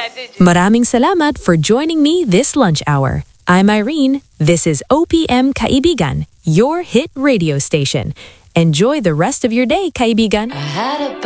Maraming salamat for joining me this lunch hour. I'm Irene. This is OPM Kaibigan, your hit radio station. Enjoy the rest of your day, Kaibigan.